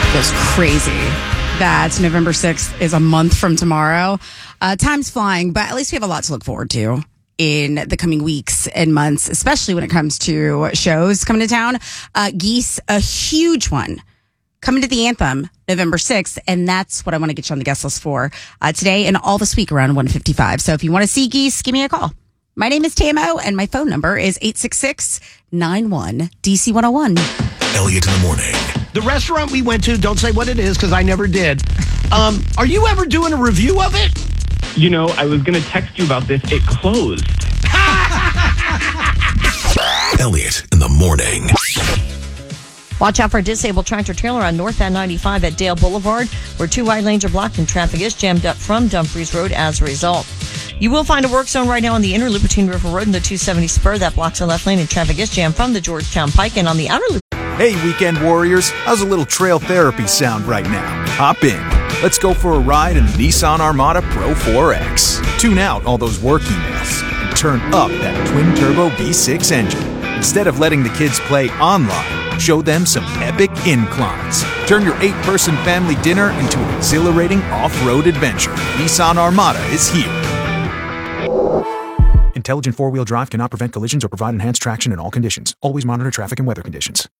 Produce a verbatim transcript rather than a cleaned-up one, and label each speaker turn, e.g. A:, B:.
A: Goes crazy that November sixth is a month from tomorrow. Uh, time's flying, but at least we have a lot to look forward to in the coming weeks and months, especially when it comes to shows coming to town. Uh, Geese, a huge one, coming to the Anthem November sixth, and that's what I want to get you on the guest list for uh, today and all this week around one fifty-five. So if you want to see Geese, give me a call. My name is Tamo, and my phone number is eight six six, nine one, D C one oh one.
B: Elliot in the morning.
C: The restaurant we went to, don't say what it is because I never did. Um, are you ever doing a review of it?
D: You know, I was going to text you about this. It closed.
B: Elliot in the morning.
E: Watch out for a disabled tractor trailer on northbound ninety-five at Dale Boulevard, where two wide lanes are blocked and traffic is jammed up from Dumfries Road as a result. You will find a work zone right now on the inner loop between River Road and the two seventy spur that blocks the left lane, and traffic is jammed from the Georgetown Pike, and on the outer loop.
F: Hey, weekend warriors, how's a little trail therapy sound right now? Hop in. Let's go for a ride in the Nissan Armada Pro four X. Tune out all those work emails and turn up that twin-turbo V six engine. Instead of letting the kids play online, show them some epic inclines. Turn your eight-person family dinner into an exhilarating off-road adventure. Nissan Armada is here. Intelligent four-wheel drive cannot prevent collisions or provide enhanced traction in all conditions. Always monitor traffic and weather conditions.